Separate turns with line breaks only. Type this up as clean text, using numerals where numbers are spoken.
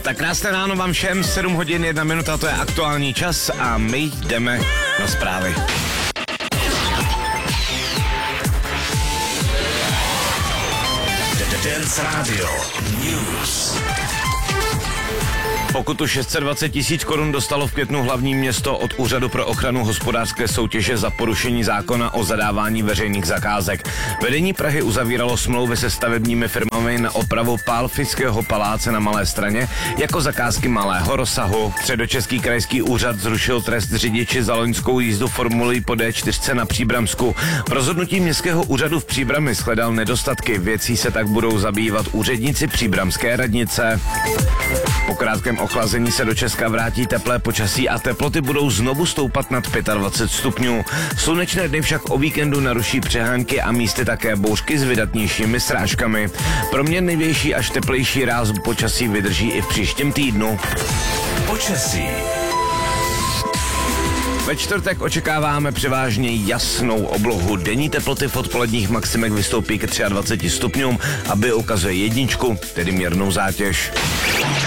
Tak krásné ráno vám všem, 7 hodin 1 minuta, to je aktuální čas a my jdeme na zprávy.
Dance Radio News.
Pokutu 620 000 korun dostalo v květnu hlavní město od Úřadu pro ochranu hospodářské soutěže za porušení zákona o zadávání veřejných zakázek. Vedení Prahy uzavíralo smlouvy se stavebními firmami na opravu Pálfického paláce na Malé Straně jako zakázky malého rozsahu. Středočeský krajský úřad zrušil trest řidiči za loňskou jízdu formulí po D4 na Příbramsku. V rozhodnutí městského úřadu v Příbrami shledal nedostatky, věcí se tak budou zabývat úředníci příbramské radnice. Po krátkém ochlazení se do Česka vrátí teplé počasí a teploty budou znovu stoupat nad 25 stupňů. Slunečné dny však o víkendu naruší přehánky a místy také bouřky s vydatnějšími srážkami. Proměnlivější až teplejší ráz počasí vydrží i v příštím týdnu.
Počasí.
Ve čtvrtek očekáváme převážně jasnou oblohu. Denní teploty v odpoledních maximech vystoupí ke 23 stupňům, aby ukazuje jedničku, tedy mírnou zátěž.